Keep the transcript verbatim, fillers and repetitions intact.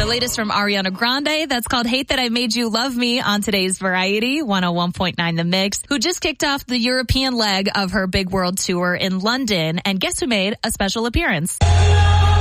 latest from Ariana Grande. That's called Hate That I Made You Love Me on today's Variety, one oh one point nine The Mix, who just kicked off the European leg of her big world tour in London. And guess who made a special appearance?